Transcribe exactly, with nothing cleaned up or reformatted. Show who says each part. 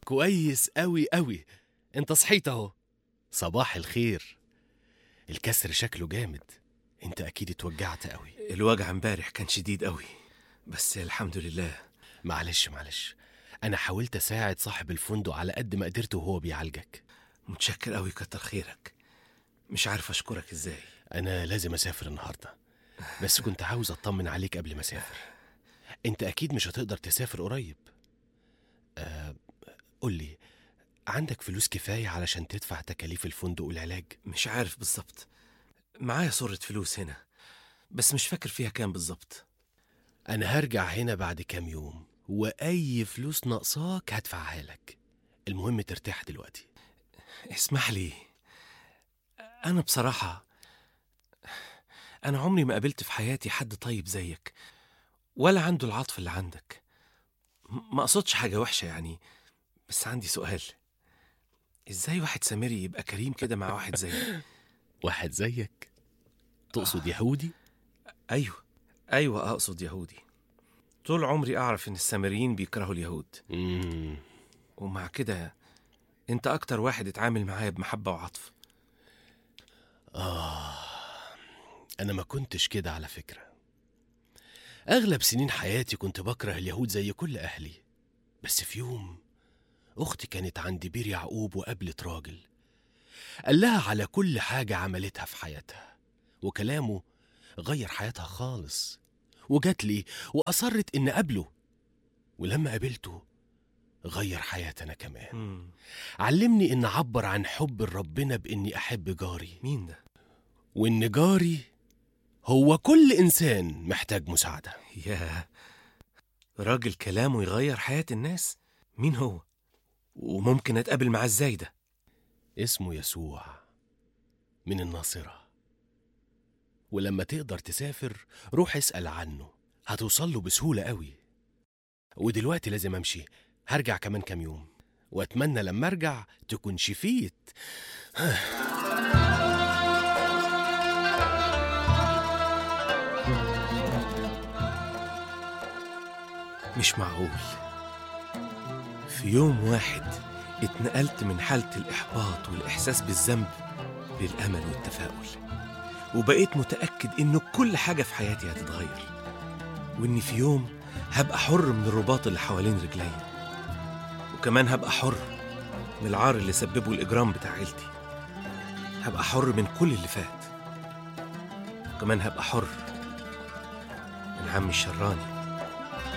Speaker 1: كويس أوي أوي. انت صحيت اهو. صباح الخير. الكسر شكله جامد. انت اكيد اتوجعت قوي.
Speaker 2: الوجع امبارح كان شديد قوي، بس الحمد لله.
Speaker 1: معلش معلش، انا حاولت اساعد صاحب الفندق على قد ما قدرت وهو بيعالجك.
Speaker 2: متشكر قوي، كتر خيرك. مش عارف اشكرك ازاي.
Speaker 1: انا لازم اسافر النهارده، بس كنت عاوز اطمن عليك قبل ما اسافر. انت اكيد مش هتقدر تسافر قريب. أه قولي، عندك فلوس كفاية علشان تدفع تكاليف الفندق والعلاج؟
Speaker 2: مش عارف بالظبط، معايا صورة فلوس هنا بس مش فاكر فيها كام بالظبط.
Speaker 1: انا هرجع هنا بعد كام يوم، واي فلوس ناقصاك هدفعها لك. المهم ترتاح دلوقتي.
Speaker 2: اسمح لي، انا بصراحة انا عمري ما قابلت في حياتي حد طيب زيك ولا عنده العطف اللي عندك. ما اقصدش حاجة وحشة يعني، بس عندي سؤال. ازاي واحد سامري يبقى كريم كده مع واحد زيك؟
Speaker 1: واحد زيك؟ تقصد يهودي؟
Speaker 2: ايوه ايوه اقصد يهودي. طول عمري اعرف ان السامريين بيكرهوا اليهود.
Speaker 1: مم.
Speaker 2: ومع كده انت اكتر واحد اتعامل معايا بمحبة وعطف.
Speaker 1: آه أنا ما كنتش كده على فكرة. أغلب سنين حياتي كنت بكره اليهود زي كل أهلي. بس في يوم أختي كانت عند بير يعقوب وقابلت راجل قال لها على كل حاجة عملتها في حياتها، وكلامه غير حياتها خالص. وجات لي وأصرت إن قابله، ولما قابلته غير حياتنا كمان.
Speaker 2: مم.
Speaker 1: علمني إن أعبر عن حب ربنا بإني أحب جاري.
Speaker 2: مين ده؟
Speaker 1: وإن جاري هو كل إنسان محتاج مساعدة.
Speaker 2: يا راجل كلامه يغير حياة الناس. مين هو؟ وممكن اتقابل معاه ازاي ده؟
Speaker 1: اسمه يسوع من الناصرة. ولما تقدر تسافر روح اسأل عنه، هتوصل له بسهولة قوي. ودلوقتي لازم أمشي، هرجع كمان كام يوم، وأتمنى لما أرجع تكون شفيت.
Speaker 2: مش معقول. في يوم واحد اتنقلت من حالة الإحباط والإحساس بالذنب للأمل والتفاؤل، وبقيت متأكد إنه كل حاجة في حياتي هتتغير، وإني في يوم هبقى حر من الرباط اللي حوالين رجلي، وكمان هبقى حر من العار اللي سببه الإجرام بتاع عيلتي. هبقى حر من كل اللي فات، وكمان هبقى حر من عمي الشراني.